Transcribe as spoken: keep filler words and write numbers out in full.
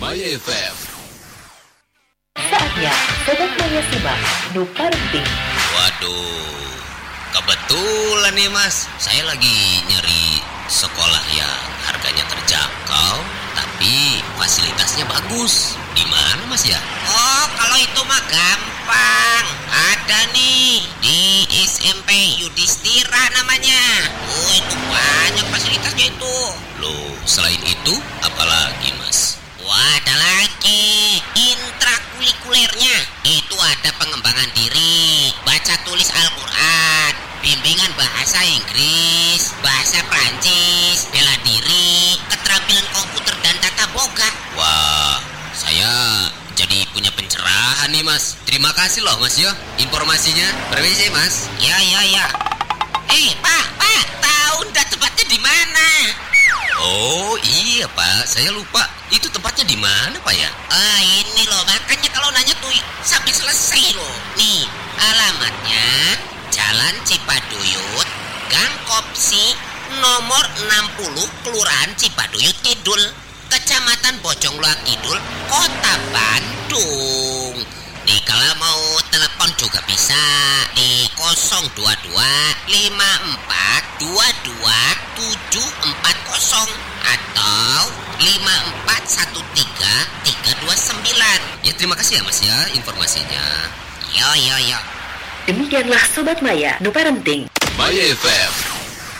Maya F M. Saatnya Sobat Maya simak Nu Parenting. Waduh, kebetulan nih Mas, saya lagi nyari sekolah yang harganya terjangkau tapi fasilitasnya bagus. Di mana Mas ya? Oh, kalau itu mah gampang. Ada nih di S M P Yudhistira namanya. Oh, itu banyak fasilitasnya itu. Loh, selain itu apalagi Mas? Wah, ada lagi intrakurikulernya. Itu ada pengembangan diri, baca tulis Al-Quran, bimbingan bahasa Inggris, bahasa Prancis, bela diri, keterampilan komputer dan tata boga. Wah, saya jadi punya pencerahan nih Mas. Terima kasih loh Mas ya informasinya. Permisi Mas. Ya, ya, ya. Eh, Pak, Pak, tahu ndak tempatnya di mana? Oh iya Pak, saya lupa. Itu tempatnya di mana Pak ya? Ah, ini loh, makanya kalau nanya tuh sampai selesai loh. Nih, alamatnya Jalan Cipaduyut, Gang Kopsi, nomor enam puluh, Kelurahan Cipaduyut Kidul, Kecamatan Bojongloa Kidul, Kota Bandung. Nih, kalau mau telepon juga bisa di nol dua dua lima empat dua dua tujuh empat nol atau lima empat satu tiga tiga dua sembilan. Ya terima kasih ya Mas ya informasinya. Yo yo yo. Demikianlah Sobat Maya Nu Parenting. Maya F M.